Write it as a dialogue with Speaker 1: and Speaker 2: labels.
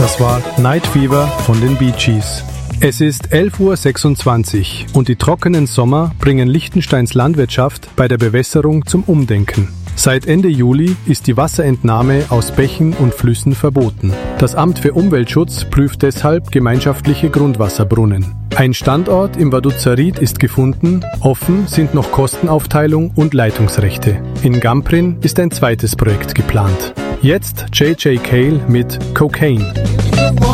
Speaker 1: Das war Night Fever von den Bee Gees. Es ist 11:26 Uhr und die trockenen Sommer bringen Liechtensteins Landwirtschaft bei der Bewässerung zum Umdenken. Seit Ende Juli ist die Wasserentnahme aus Bächen und Flüssen verboten. Das Amt für Umweltschutz prüft deshalb gemeinschaftliche Grundwasserbrunnen. Ein Standort im Vaduz Ried ist gefunden, offen sind noch Kostenaufteilung und Leitungsrechte. In Gamprin ist ein zweites Projekt geplant. Jetzt J.J. Cale mit Cocaine.